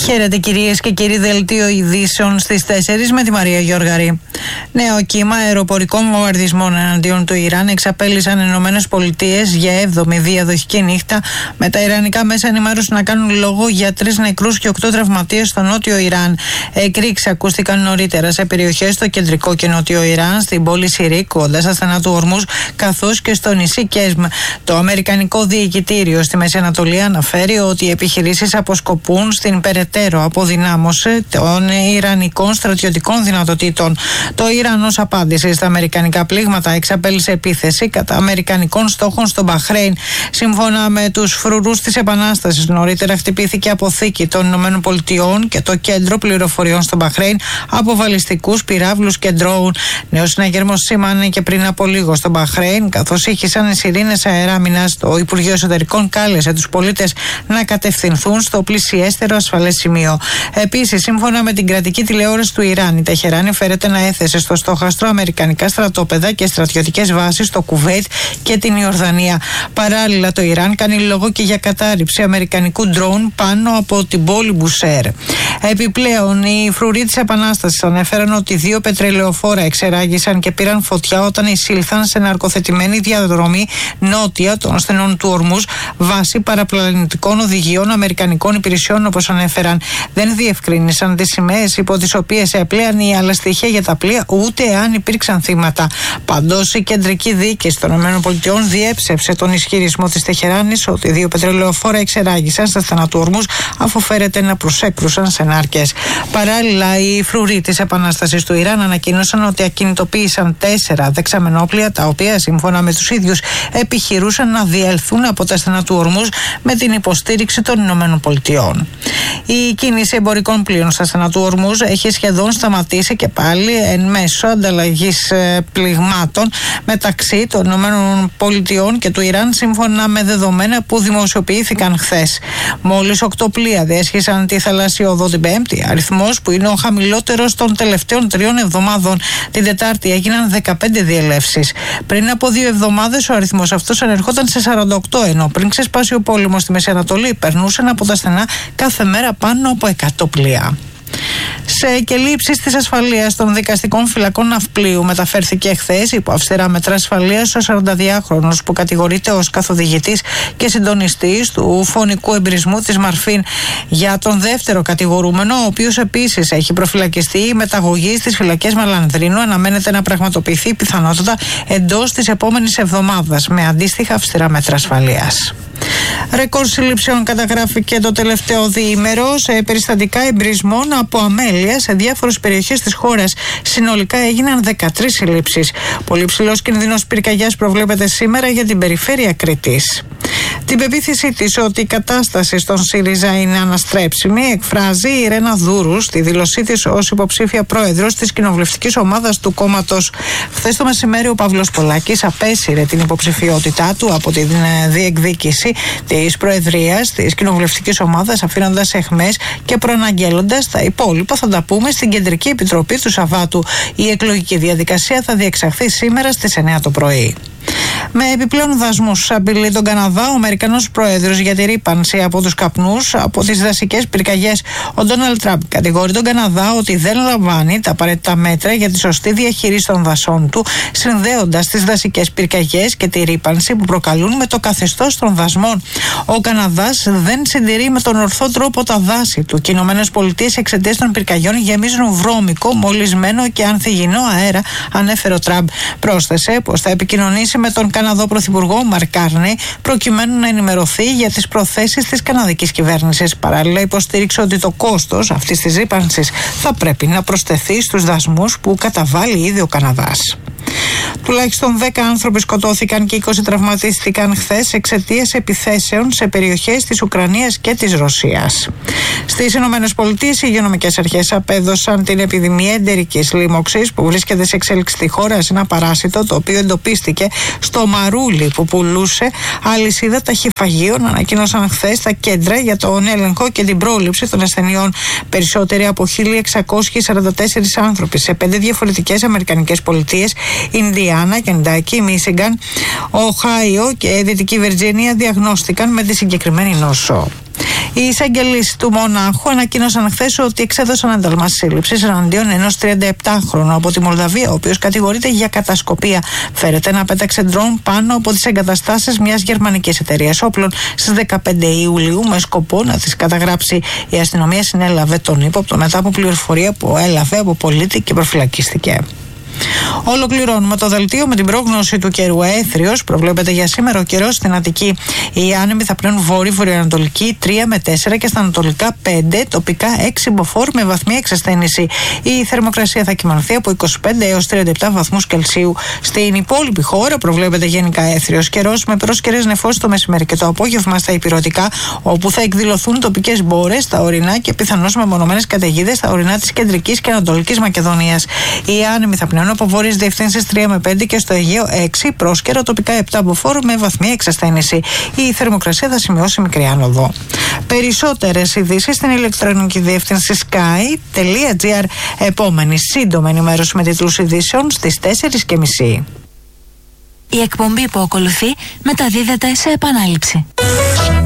Χαίρετε κυρίες και κύριοι, δελτίο ειδήσεων στις 4 με τη Μαρία Γιώργαρη. Νέο κύμα αεροπορικών βομβαρδισμών εναντίον του Ιράν εξαπέλυσαν οι ΗΠΑ για 7η διαδοχική νύχτα, με τα ιρανικά μέσα ενημέρωση να κάνουν λόγο για 3 νεκρούς και 8 τραυματίες στο νότιο Ιράν. Εκρήξεις ακούστηκαν νωρίτερα σε περιοχές στο κεντρικό και νότιο Ιράν, στην πόλη Σιρίκ, κοντά στα στενά του Ορμούζ, καθώς και στο νησί Κέσμ. Το Αμερικανικό Διοικητήριο στη Μέση Ανατολή αναφέρει ότι οι επιχειρήσεις αποσκοπούν στην περαιτέρω αποδυνάμωση των ιρανικών στρατιωτικών δυνατοτήτων. Το Ιράν, ως απάντηση στα αμερικανικά πλήγματα, εξαπέλυσε επίθεση κατά αμερικανικών στόχων στο Μπαχρέιν. Σύμφωνα με τους φρουρούς της Επανάστασης, νωρίτερα χτυπήθηκε αποθήκη των ΗΠΑ και το κέντρο πληροφοριών στο Μπαχρέιν από βαλιστικούς πυράβλους και ντρόουν. Νέο συναγερμός σήμανε και πριν από λίγο στο Μπαχρέιν, καθώς ήχησαν οι σιρήνες αεράμινας. Το Υπουργείο Εσωτερικών κάλεσε τους πολίτες να κατευθυνθούν στο πλησιέστερο ασφαλές σημείο. Επίσης, σύμφωνα με την κρατική τηλεόραση του Ιράν, η Τεχεράνη φέρεται να έθεσε στο στόχαστρο αμερικανικά στρατόπεδα και στρατιωτικές βάσεις στο Κουβέιτ και την Ιορδανία. Παράλληλα, το Ιράν κάνει λόγο και για κατάρριψη αμερικανικού ντρόουν πάνω από την πόλη Μπουσέρ. Επιπλέον, οι φρουροί της Επανάστασης ανέφεραν ότι 2 πετρελαιοφόρα εξεράγησαν και πήραν φωτιά όταν εισήλθαν σε ναρκοθετημένη διαδρομή νότια των στενών του Ορμούζ, βάσει παραπλανητικών οδηγιών αμερικανικών υπηρεσιών, όπως ανέφεραν. Δεν διευκρίνησαν τις σημαίες υπό τις οποίες έπλεαν ή άλλα στοιχεία για τα πλοία, ούτε αν υπήρξαν θύματα. Παντός, η κεντρική διοίκηση των ΗΠΑ διέψευσε τον ισχυρισμό της Τεχεράνης ότι 2 πετρελαιοφόρα εξεράγησαν στα στενά του Ορμούζ, αφού φέρεται να προσέκρουσαν σε νάρκες. Παράλληλα, οι φρουροί της Επανάστασης του Ιράν ανακοίνωσαν ότι ακινητοποίησαν 4 δεξαμενόπλια, τα οποία σύμφωνα με τους ίδιους επιχειρούσαν να διέλθουν από τα στενά του Ορμούζ με την υποστήριξη των ΗΠΑ. Η κίνηση εμπορικών πλοίων στα στενά του Ορμούζ έχει σχεδόν σταματήσει και πάλι εν μέσω ανταλλαγής πληγμάτων μεταξύ των ΗΠΑ και του Ιράν, σύμφωνα με δεδομένα που δημοσιοποιήθηκαν χθες. Μόλις 8 πλοία διέσχισαν τη θαλάσσια οδό την Πέμπτη, αριθμός που είναι ο χαμηλότερος των τελευταίων 3 εβδομάδων. Την Τετάρτη έγιναν 15 διελεύσεις. Πριν από 2 εβδομάδες ο αριθμός αυτός ανερχόταν σε 48, ενώ πριν ξεσπάσει ο πόλεμος στη Μέση Ανατολή περνούσαν από τα στενά κάθε μέρα πάνω από 100 πλοία. Σε κελί ύψης της ασφαλείας των δικαστικών φυλακών Ναυπλίου μεταφέρθηκε χθες υπό αυστηρά μέτρα ασφαλείας ο 42χρονος που κατηγορείται ως καθοδηγητής και συντονιστής του φωνικού εμπρισμού της Μαρφίν. Για τον δεύτερο κατηγορούμενο, ο οποίος επίσης έχει προφυλακιστεί, η μεταγωγή στις φυλακές Μαλανδρίνου αναμένεται να πραγματοποιηθεί πιθανότατα εντός της επόμενης εβδομάδας με αντίστοιχα αυστηρά μέτρα ασφαλείας. Ρεκόρ συλλήψεων καταγράφηκε το τελευταίο διήμερο σε περιστατικά εμπρισμών από αμέλεια σε διάφορες περιοχές της χώρας. Συνολικά έγιναν 13 συλλήψεις. Πολύ ψηλός κινδύνος πυρκαγιάς προβλέπεται σήμερα για την περιφέρεια Κρήτης. Την πεποίθησή της ότι η κατάσταση στον ΣΥΡΙΖΑ είναι αναστρέψιμη εκφράζει η Ρένα Δούρου στη δήλωσή της ως υποψήφια πρόεδρος της κοινοβουλευτικής ομάδας του κόμματος. Χθες το μεσημέρι ο Παύλος Πολάκης απέσυρε την υποψηφιότητά του από την διεκδίκηση της προεδρίας της κοινοβουλευτικής ομάδας, αφήνοντας αιχμές και προαναγγέλλοντας τα υπόλοιπα θα τα πούμε στην Κεντρική Επιτροπή του Σαββάτου. Η εκλογική διαδικασία θα διεξαχθεί σήμερα στις 9 το πρωί. Με επιπλέον δασμούς απειλεί τον Καναδά ο Αμερικανός πρόεδρος για τη ρύπανση από τους καπνούς από τις δασικές πυρκαγιές. Ο Ντόναλντ Τραμπ κατηγορεί τον Καναδά ότι δεν λαμβάνει τα απαραίτητα μέτρα για τη σωστή διαχείριση των δασών του, συνδέοντας τις δασικές πυρκαγιές και τη ρύπανση που προκαλούν με το καθεστώς των δασμών. Ο Καναδάς δεν συντηρεί με τον ορθό τρόπο τα δάση του και οι ΗΠΑ εξαιτίας των πυρκαγιών γεμίζουν βρώμικο, μολυσμένο και ανθυγιεινό αέρα, ανέφερε ο Τραμπ. Πρόσθεσε πως θα επικοινωνήσει με τον Καναδό Πρωθυπουργό Μαρκ Κάρνεϊ προκειμένου να ενημερωθεί για τις προθέσεις της καναδικής κυβέρνησης. Παράλληλα, υποστήριξε ότι το κόστος αυτής της ρύπανσης θα πρέπει να προσθεθεί στους δασμούς που καταβάλει ήδη ο Καναδάς. Τουλάχιστον 10 άνθρωποι σκοτώθηκαν και 20 τραυματίστηκαν χθες εξαιτίας επιθέσεων σε περιοχές της Ουκρανίας και της Ρωσίας. Στις ΗΠΑ, οι υγειονομικές αρχές απέδωσαν την επιδημία εντερικής λίμωξης που βρίσκεται σε εξέλιξη στη χώρα σε ένα παράσιτο το οποίο εντοπίστηκε στο μαρούλι που πουλούσε αλυσίδα ταχυφαγείων. Ανακοίνωσαν χθες τα κέντρα για τον έλεγχο και την πρόληψη των ασθενειών. Περισσότεροι από 1.644 άνθρωποι σε 5 διαφορετικές αμερικανικές πολιτείες, Ινδιάνα, Κεντάκι, Μίσιγκαν, Οχάιο και Δυτική Βιρτζίνια, διαγνώστηκαν με τη συγκεκριμένη νόσο. Οι εισαγγελείς του Μονάχου ανακοίνωσαν χθες ότι εξέδωσαν ένταλμα σύλληψης εναντίον ενός 37χρονου από τη Μολδαβία, ο οποίος κατηγορείται για κατασκοπία. Φέρεται να πέταξε ντρόν πάνω από τις εγκαταστάσεις μιας γερμανικής εταιρείας όπλων στις 15 Ιουλίου με σκοπό να τις καταγράψει. Η αστυνομία συνέλαβε τον ύποπτο μετά από πληροφορία που έλαβε από πολίτη και προφυλακίστηκε. Ολοκληρώνουμε το δελτίο με την πρόγνωση του καιρού. Έθριος προβλέπεται για σήμερα ο καιρός στην Αττική. Οι άνεμοι θα πλέουν βόρειο-βορειοανατολική 3 με 4 και στα ανατολικά 5, τοπικά 6 μποφόρ με βαθμία εξασθένηση. Η θερμοκρασία θα κυμανθεί από 25 έως 37 βαθμούς Κελσίου. Στην υπόλοιπη χώρα προβλέπεται γενικά έθριος καιρός με πρόσκαιρες νεφώσεις το μεσημέρι και το απόγευμα στα ηπειρωτικά, όπου θα εκδηλωθούν τοπικές μπόρες στα ορεινά και πιθανώς μεμονωμένες καταιγίδες στα ορεινά της κεντρικής και ανατολικής Μακεδονίας. Οι άνεμοι θα πνέουν από βόρειες διευθύνσεις 3 με 5 και στο Αιγαίο 6, πρόσκαιρο τοπικά 7 μποφόρ με βαθμία εξασθένηση. Η θερμοκρασία θα σημειώσει μικρή άνοδο. Περισσότερες ειδήσεις στην ηλεκτρονική διεύθυνση sky.gr. Επόμενη σύντομη ενημέρωση με τίτλους ειδήσεων στις 4:30. Η εκπομπή που ακολουθεί μεταδίδεται σε επανάληψη.